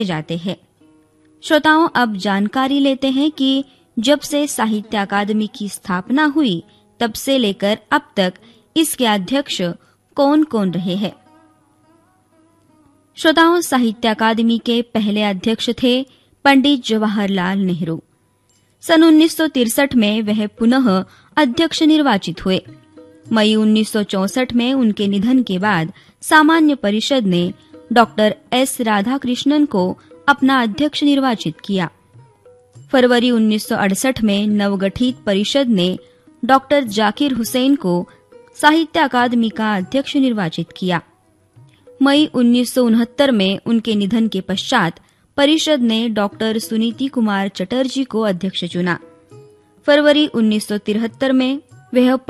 जाते हैं। श्रोताओं, अब जानकारी लेते हैं कि जब से साहित्य अकादमी की स्थापना हुई तब से लेकर अब तक इसके अध्यक्ष कौन कौन रहे हैं। श्रोताओं, साहित्य अकादमी के पहले अध्यक्ष थे पंडित जवाहरलाल नेहरू। सन 1963 में वह पुनः अध्यक्ष निर्वाचित हुए। मई 1964 में उनके निधन के बाद सामान्य परिषद ने डॉक्टर एस राधाकृष्णन को अपना अध्यक्ष निर्वाचित किया। फरवरी 1968 में नवगठित परिषद ने डॉक्टर जाकिर हुसैन को साहित्य अकादमी का अध्यक्ष निर्वाचित किया। मई 1969 में उनके निधन के पश्चात परिषद ने डॉक्टर सुनीति कुमार चटर्जी को अध्यक्ष चुना। फरवरी 1973 में वह